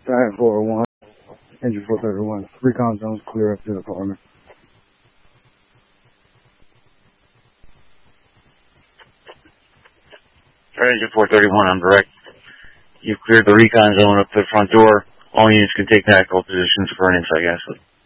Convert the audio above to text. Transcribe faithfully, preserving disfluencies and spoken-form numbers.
Diet four oh one, engine four thirty-one. Recon zones clear up to the apartment. Engine four thirty-one, I'm direct. You've cleared the recon zone up to the front door. All units can take tactical positions for an inside gas.